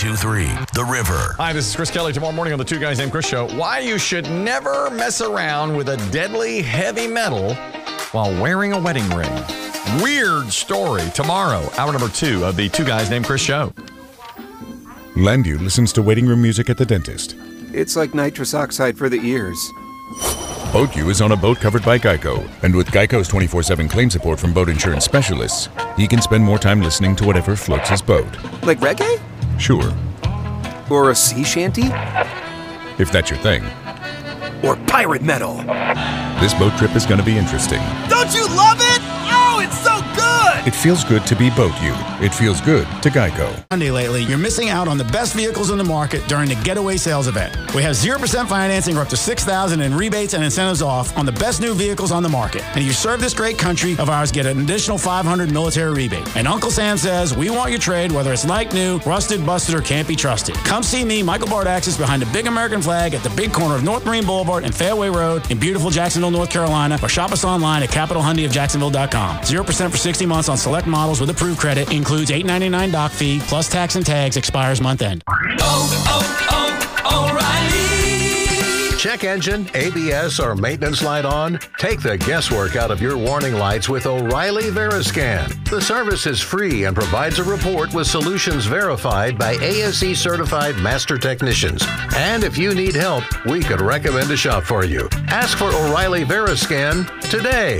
92.3 The River. Hi, this is Chris Kelly. Tomorrow morning on the Two Guys Named Chris show, why you should never mess around with a deadly heavy metal while wearing a wedding ring. Weird story tomorrow, hour number 2 of the Two Guys Named Chris show. Landu listens to waiting room music at the dentist. It's like nitrous oxide for the ears. BoatU is on a boat covered by Geico, and with Geico's 24/7 claim support from boat insurance specialists, he can spend more time listening to whatever floats his boat. Like reggae? Sure, Or a sea shanty? if that's your thing. Or pirate metal? This boat trip is going to be interesting. Don't you love it? Oh, it's so good! It feels good to be BoatU. It feels good to Geico. Monday lately, you're missing out on the best vehicles in the market during the Getaway Sales Event. We have 0% financing or up to $6,000 in rebates and incentives off on the best new vehicles on the market. And if you serve this great country of ours, get an additional $500 military rebate. And Uncle Sam says, we want your trade, whether it's like new, rusted, busted, or can't be trusted. Come see me, Michael Bardaxis, behind the big American flag at the big corner of North Marine Boulevard and Fairway Road in beautiful Jacksonville, North Carolina, or shop us online at CapitalHundyofJacksonville.com. 0% for 60 months on select models with approved credit. Includes $8.99 doc fee plus tax and tags. Expires month end. O'Reilly! Check engine, ABS, or maintenance light on? Take the guesswork out of your warning lights with O'Reilly Veriscan. The service is free and provides a report with solutions verified by ASE certified master technicians. And if you need help, we could recommend a shop for you. Ask for O'Reilly Veriscan today.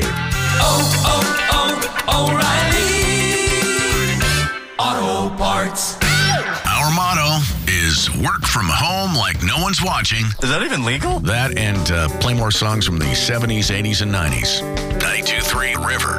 O'Reilly Auto Parts. Our motto is work from home like no one's watching. Is that even legal? That and play more songs from the 70s, 80s, and 90s. 92.3 River.